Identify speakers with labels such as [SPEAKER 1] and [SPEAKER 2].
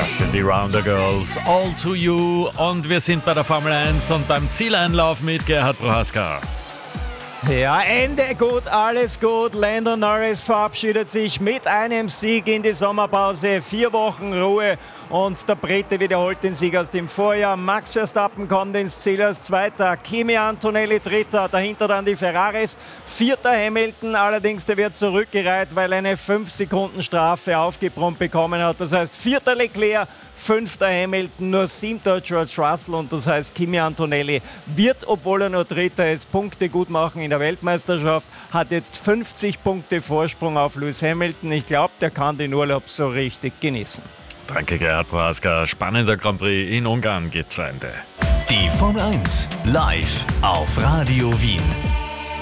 [SPEAKER 1] Das sind die Rounder Girls, All to You, und wir sind bei der Formel 1 und beim Zieleinlauf mit Gerhard Prohaska.
[SPEAKER 2] Ja, Ende gut, alles gut. Lando Norris verabschiedet sich mit einem Sieg in die Sommerpause. 4 Wochen Ruhe und der Brite wiederholt den Sieg aus dem Vorjahr. Max Verstappen kommt ins Ziel als Zweiter, Kimi Antonelli Dritter, dahinter dann die Ferraris. 4. Hamilton, allerdings der wird zurückgereiht, weil eine 5 Sekunden Strafe aufgebrummt bekommen hat. Das heißt 4. Leclerc, 5. Hamilton, nur 7. George Russell, und das heißt Kimi Antonelli wird, obwohl er nur Dritter ist, Punkte gut machen in der Weltmeisterschaft, hat jetzt 50 Punkte Vorsprung auf Lewis Hamilton. Ich glaube, der kann den Urlaub so richtig genießen.
[SPEAKER 1] Danke, Gerhard Prohaska. Spannender Grand Prix in Ungarn geht zu Ende.
[SPEAKER 3] Die Formel 1 live auf Radio Wien.